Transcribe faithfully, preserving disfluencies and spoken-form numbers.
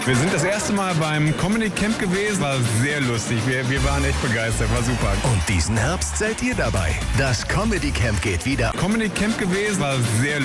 Wir sind das erste Mal beim Comedy Camp gewesen, war sehr lustig. Wir, wir waren echt begeistert, war super. Und diesen Herbst seid ihr dabei. Das Comedy Camp geht wieder. Comedy Camp gewesen, war sehr lustig.